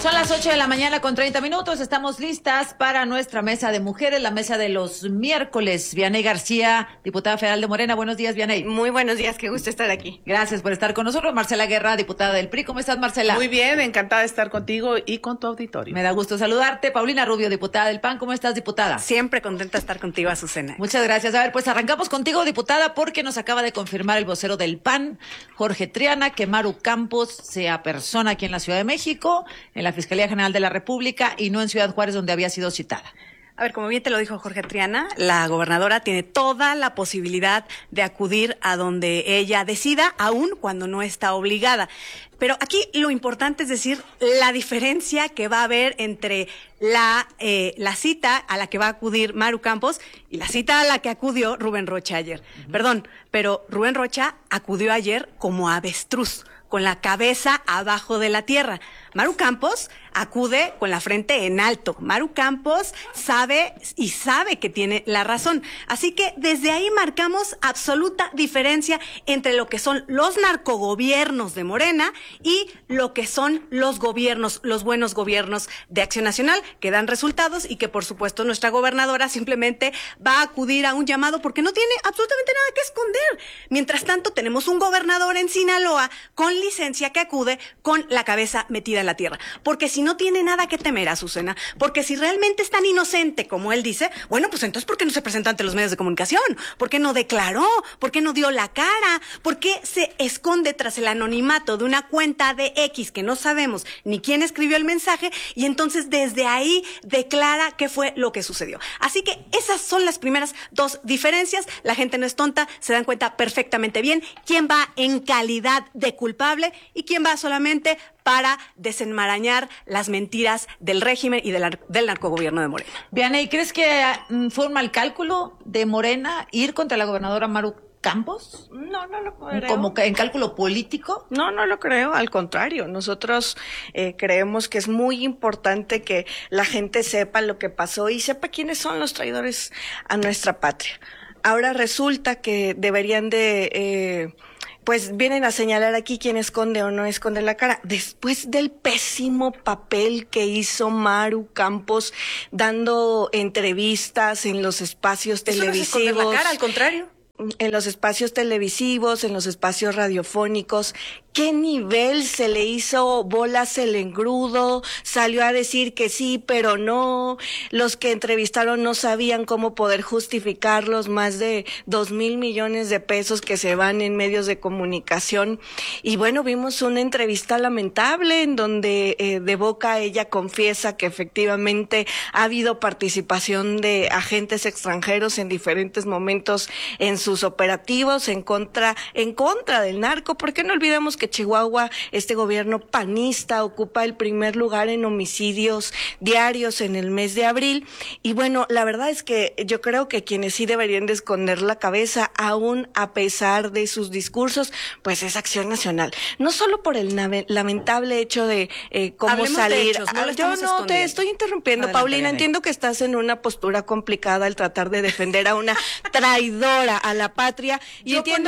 Son las 8 de la mañana con 30 minutos. Estamos listas para nuestra mesa de mujeres, la mesa de los miércoles. Vianey García, diputada federal de Morena. Buenos días, Vianey. Muy buenos días, qué gusto estar aquí. Gracias por estar con nosotros. Marcela Guerra, diputada del PRI. ¿Cómo estás, Marcela? Muy bien, encantada de estar contigo y con tu auditorio. Me da gusto saludarte. Paulina Rubio, diputada del PAN. ¿Cómo estás, diputada? Siempre contenta de estar contigo, Azucena. Muchas gracias. A ver, pues arrancamos contigo, diputada, porque nos acaba de confirmar el vocero del PAN, Jorge Triana, que Maru Campos se apersona aquí en la Ciudad de México, en la Fiscalía General de la República y no en Ciudad Juárez, donde había sido citada. A ver, como bien te lo dijo Jorge Triana, la gobernadora tiene toda la posibilidad de acudir a donde ella decida, aun cuando no está obligada. Pero aquí lo importante es decir la diferencia que va a haber entre la cita a la que va a acudir Maru Campos y la cita a la que acudió Rubén Rocha ayer. Perdón, pero Rubén Rocha acudió ayer como avestruz, con la cabeza abajo de la tierra. Maru Campos acude con la frente en alto. Maru Campos sabe que tiene la razón. Así que desde ahí marcamos absoluta diferencia entre lo que son los narcogobiernos de Morena y lo que son los gobiernos, los buenos gobiernos de Acción Nacional, que dan resultados y que por supuesto nuestra gobernadora simplemente va a acudir a un llamado porque no tiene absolutamente nada que esconder. Mientras tanto tenemos un gobernador en Sinaloa con licencia que acude con la cabeza metida en la tierra. Porque si no tiene nada que temer, Azucena, porque si realmente es tan inocente como él dice, bueno, pues entonces ¿por qué no se presentó ante los medios de comunicación? ¿Por qué no declaró? ¿Por qué no dio la cara? ¿Por qué se esconde tras el anonimato de una cuenta de X que no sabemos ni quién escribió el mensaje? Y entonces desde ahí declara qué fue lo que sucedió. Así que esas son las primeras dos diferencias. La gente no es tonta, se dan cuenta perfectamente bien quién va en calidad de culpable y quién va solamente para desenmarañar las mentiras del régimen y del narcogobierno de Morena. Vianey, ¿crees que fue un mal cálculo de Morena ir contra la gobernadora Maru Campos? No, no lo creo. ¿Como en cálculo político? No, no lo creo, al contrario. Nosotros creemos que es muy importante que la gente sepa lo que pasó y sepa quiénes son los traidores a nuestra patria. Ahora resulta que deberían de... pues vienen a señalar aquí quién esconde o no esconde la cara. Después del pésimo papel que hizo Maru Campos dando entrevistas en los espacios televisivos. Eso no es esconder la cara, al contrario. En los espacios televisivos, en los espacios radiofónicos, ¿qué nivel se le hizo bolas el engrudo? Salió a decir que sí, pero no. Los que entrevistaron no sabían cómo poder justificar los más de 2,000 millones de pesos que se van en medios de comunicación. Y bueno, vimos una entrevista lamentable en donde de boca ella confiesa que efectivamente ha habido participación de agentes extranjeros en diferentes momentos en sus operativos en contra del narco. ¿Por qué no olvidamos que Chihuahua, este gobierno panista, ocupa el primer lugar en homicidios diarios en el mes de abril? Y bueno, la verdad es que yo creo que quienes sí deberían de esconder la cabeza, aún a pesar de sus discursos, pues es Acción Nacional. No solo por el lamentable hecho de cómo Hablemos salir. De hechos, no yo no te estoy interrumpiendo, Adelante, Paulina. Vianey. Entiendo que estás en una postura complicada al tratar de defender a una traidora a la patria y entiendo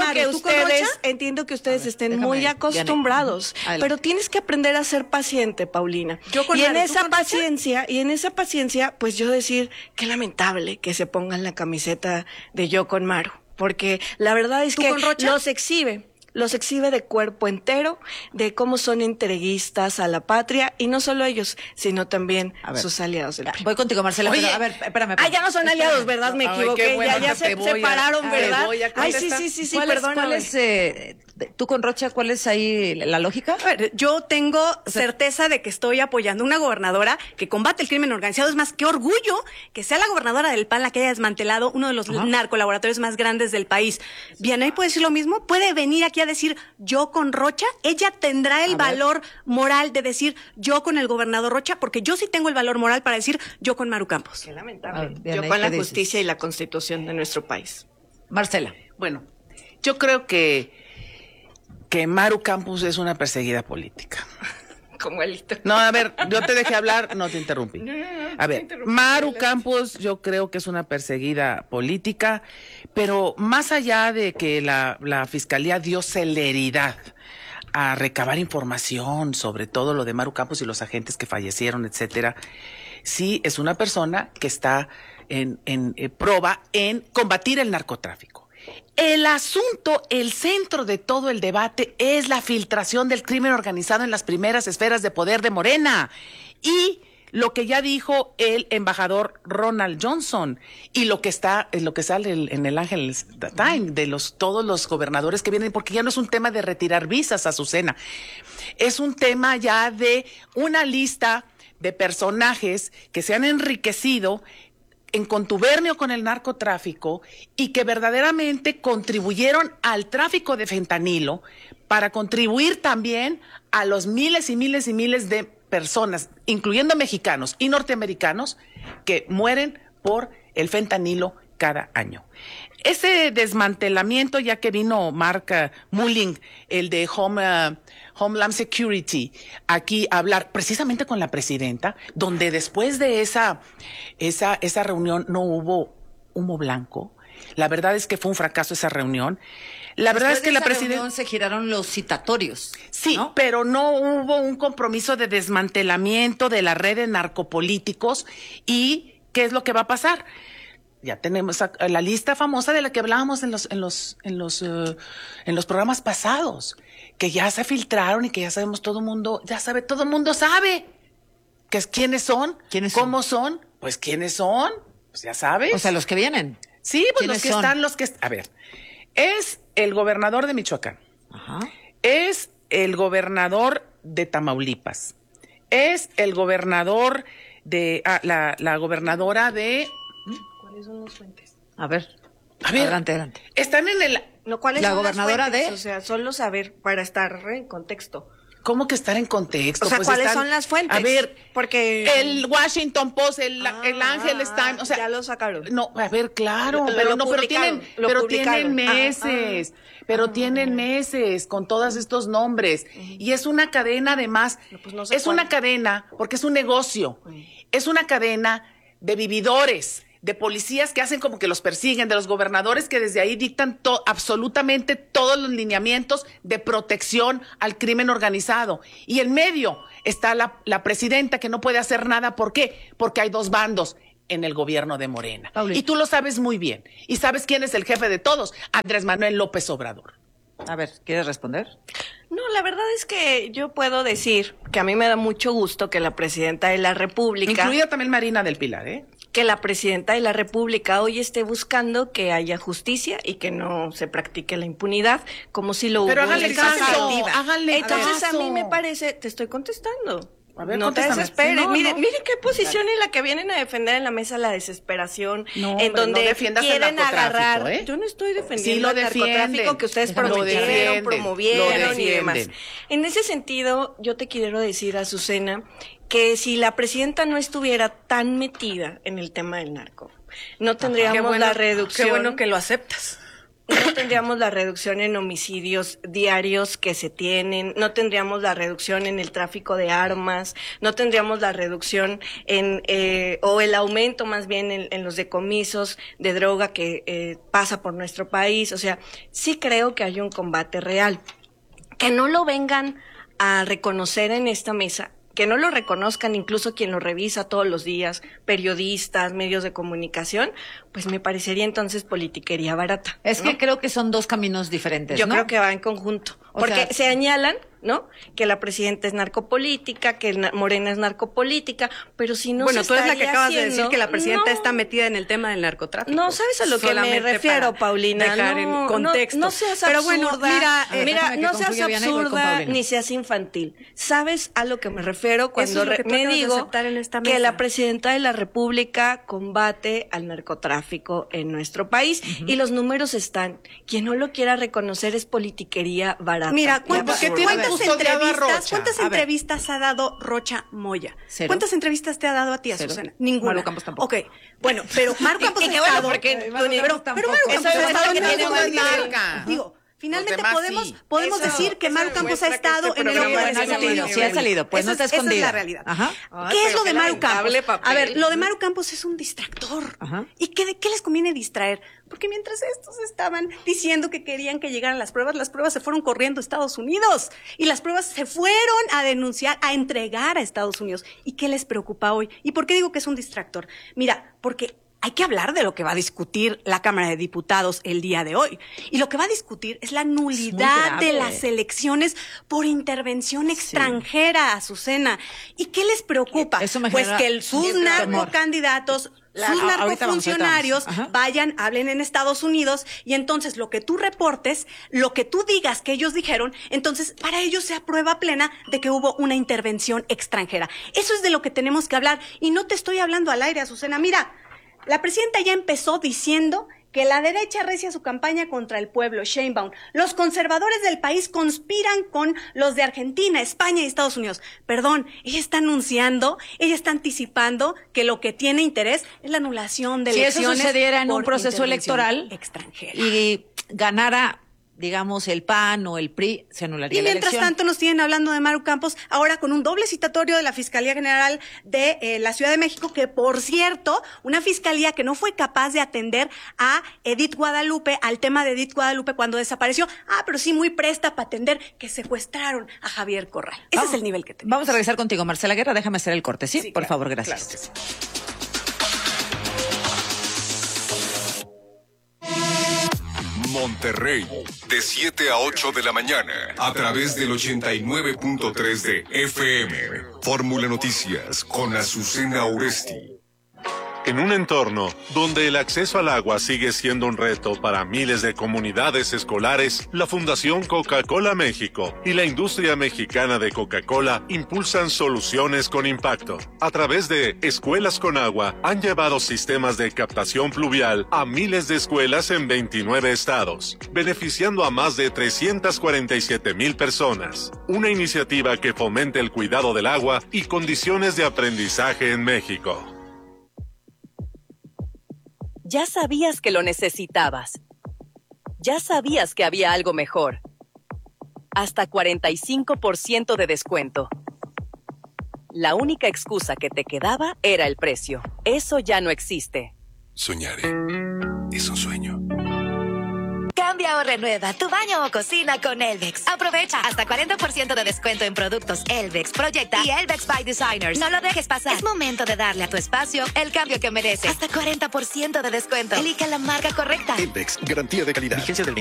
que ustedes estén muy acostumbrados, pero tienes que aprender a ser paciente, Paulina. Y en esa paciencia, pues yo decir qué lamentable que se pongan la camiseta de Yo con Maru, porque la verdad es que los exhibe de cuerpo entero, de cómo son entreguistas a la patria, y no solo ellos, sino también sus aliados del PRI. Voy contigo, Marcela. Oye, pero, a ver, espérame. ya no son aliados, ¿verdad? Me equivoqué, ya se separaron, ¿verdad? Sí, ¿Cuál es, tú con Rocha, cuál es ahí la lógica? A ver, yo tengo certeza de que estoy apoyando una gobernadora que combate el crimen organizado. Es más, qué orgullo que sea la gobernadora del PAN la que haya desmantelado uno de los narcolaboratorios más grandes del país. Vianey puede decir lo mismo, puede venir aquí a decir yo con Rocha. Ella tendrá el valor moral de decir yo con el gobernador Rocha, porque yo sí tengo el valor moral para decir yo con Maru Campos. Qué lamentable. Yo con la justicia y la constitución de nuestro país. Marcela. Bueno, yo creo que Maru Campos es una perseguida política. Como Elito. No, a ver, yo te dejé hablar, no te interrumpí. A ver, Maru Campos yo creo que es una perseguida política, pero más allá de que la Fiscalía dio celeridad a recabar información sobre todo lo de Maru Campos y los agentes que fallecieron, etcétera. Sí, es una persona que está en prueba en combatir el narcotráfico. El asunto, el centro de todo el debate es la filtración del crimen organizado en las primeras esferas de poder de Morena. Y lo que ya dijo el embajador Ronald Johnson y lo que sale en el Angeles Times de todos los gobernadores que vienen, porque ya no es un tema de retirar visas, Azucena, es un tema ya de una lista de personajes que se han enriquecido en contubernio con el narcotráfico y que verdaderamente contribuyeron al tráfico de fentanilo para contribuir también a los miles y miles y miles de personas, incluyendo mexicanos y norteamericanos, que mueren por el fentanilo cada año. Ese desmantelamiento, ya que vino Mark Mulling, el de Homeland Security, aquí a hablar precisamente con la presidenta, donde después de esa reunión no hubo humo blanco. La verdad es que fue un fracaso esa reunión. La verdad es que la presidenta se giraron los citatorios. Sí, ¿no? pero no hubo un compromiso de desmantelamiento de la red de narcopolíticos. ¿Y qué es lo que va a pasar? Ya tenemos la lista famosa de la que hablábamos en los programas pasados, que ya se filtraron y que ya sabemos todo el mundo sabe que es quiénes son, cómo son, pues quiénes son, pues ya sabes. O sea, los que vienen. Sí, pues los que están, a ver, es el gobernador de Michoacán. Ajá. Es el gobernador de Tamaulipas. Es el gobernador de la gobernadora de ¿Cuáles son las fuentes? A ver, adelante. Están en el ¿cuáles la son gobernadora las fuentes? de O sea, solo saber para estar en contexto. ¿Cómo que estar en contexto? O sea, pues ¿cuáles son las fuentes? A ver, porque el Washington Post, el Angeles Times, o sea, ya lo sacaron. No, a ver, claro, pero tienen meses. Tienen meses con todos estos nombres. Y es una cadena, además, una cadena, porque es un negocio. Es una cadena de vividores, de policías que hacen como que los persiguen, de los gobernadores que desde ahí dictan absolutamente todos los lineamientos de protección al crimen organizado. Y en medio está la presidenta que no puede hacer nada. ¿Por qué? Porque hay dos bandos en el gobierno de Morena. Paulina. Y tú lo sabes muy bien. Y sabes quién es el jefe de todos, Andrés Manuel López Obrador. A ver, ¿quieres responder? No, la verdad es que yo puedo decir que a mí me da mucho gusto que la presidenta de la República, Incluida también Marina del Pilar, que la presidenta de la República hoy esté buscando que haya justicia y que no se practique la impunidad, como si lo hubo en el pasado. Entonces a mí me parece, te estoy contestando. A ver, no te contéstame. desesperes. No, miren qué posición en la que vienen a defender en la mesa la desesperación, en donde quieren agarrar. Yo no estoy defendiendo el narcotráfico que ustedes promovieron y demás. En ese sentido, yo te quiero decir, Azucena, que si la presidenta no estuviera tan metida en el tema del narco, no tendríamos la reducción. Qué bueno que lo aceptas. No tendríamos la reducción en homicidios diarios que se tienen, no tendríamos la reducción en el tráfico de armas, no tendríamos la reducción o el aumento más bien en los decomisos de droga que pasa por nuestro país. O sea, sí creo que hay un combate real. Que no lo vengan a reconocer en esta mesa, que no lo reconozcan incluso quien lo revisa todos los días, periodistas, medios de comunicación, pues me parecería entonces politiquería barata. Es que creo que son dos caminos diferentes, Yo ¿no? creo que va en conjunto. Porque se señalan, ¿no? Que la presidenta es narcopolítica, que Morena es narcopolítica, pero si no bueno, se tú eres la estaría que acabas haciendo, de decir que la presidenta no, está metida en el tema del narcotráfico. No, ¿sabes a lo que me refiero, Paulina? Dejar en contexto. No seas pero absurda. Bueno, mira, no seas absurda ni seas infantil. ¿Sabes a lo que me refiero cuando me digo que la presidenta de la República combate al narcotráfico en nuestro país? Y los números están. Quien no lo quiera reconocer es politiquería barata. Mira, ¿cuántas Rocha? entrevistas ha dado Rocha Moya? Cero. ¿Cuántas entrevistas te ha dado a ti, Cero. Azucena? Ninguna. Maru Campos tampoco. Ok, bueno, pero Maru Campos ha estado... porque pero Maru Campos Eso ha es estado que en tiene todo más el nivel. larga. Digo, Finalmente Los demás podemos sí. decir que Maru Campos ha estado en el ojo del escrutinio. Sí ha salido, pues no está escondida. Esa es la realidad. Ajá. ¿Qué es lo de Maru Campos? lamentable papel. A ver, lo de Maru Campos es un distractor. Ajá. ¿Y de qué les conviene distraer? Porque mientras estos estaban diciendo que querían que llegaran las pruebas se fueron corriendo a Estados Unidos. Y las pruebas se fueron a denunciar, a entregar a Estados Unidos. ¿Y qué les preocupa hoy? ¿Y por qué digo que es un distractor? Mira, porque hay que hablar de lo que va a discutir la Cámara de Diputados el día de hoy. Y lo que va a discutir es la nulidad de las elecciones por intervención extranjera, Azucena. ¿Y qué les preocupa? Eso me pues genera que sus temor. narcocandidatos, sus narcofuncionarios vayan, hablen en Estados Unidos y entonces lo que tú reportes, lo que tú digas que ellos dijeron, entonces para ellos sea prueba plena de que hubo una intervención extranjera. Eso es de lo que tenemos que hablar y no te estoy hablando al aire, Azucena. Mira, la presidenta ya empezó diciendo que la derecha recia su campaña contra el pueblo, Sheinbaum. Los conservadores del país conspiran con los de Argentina, España y Estados Unidos. Perdón, ella está anunciando, ella está anticipando que lo que tiene interés es la anulación de elecciones. Si eso sucediera en un por proceso intervención electoral extranjera. y ganara, digamos, el PAN o el PRI, se anularía Y la mientras elección. tanto nos siguen hablando de Maru Campos, ahora con un doble citatorio de la Fiscalía General de la Ciudad de México, que por cierto, una fiscalía que no fue capaz de atender a Edith Guadalupe, al tema de Edith Guadalupe cuando desapareció. Pero sí muy presta para atender que secuestraron a Javier Corral. Ese es el nivel que tenemos. Vamos a regresar contigo, Marcela Guerra. Déjame hacer el corte, ¿sí? Por claro, favor, gracias. claro que sí. Monterrey, de 7 a 8 de la mañana, a través del 89.3 de FM. Fórmula Noticias con Azucena Oresti. En un entorno donde el acceso al agua sigue siendo un reto para miles de comunidades escolares, la Fundación Coca-Cola México y la industria mexicana de Coca-Cola impulsan soluciones con impacto. A través de Escuelas con Agua, han llevado sistemas de captación pluvial a miles de escuelas en 29 estados, beneficiando a más de 347,000 personas. Una iniciativa que fomente el cuidado del agua y condiciones de aprendizaje en México. Ya sabías que lo necesitabas. Ya sabías que había algo mejor. Hasta 45% de descuento. La única excusa que te quedaba era el precio. Eso ya no existe. Soñar es un sueño. Cambia o renueva tu baño o cocina con Elvex. Aprovecha hasta 40% de descuento en productos Elvex, Proyecta y Elvex by Designers. No lo dejes pasar. Es momento de darle a tu espacio el cambio que merece. Hasta 40% de descuento. Elige la marca correcta. Elvex, garantía de calidad. Vigencia del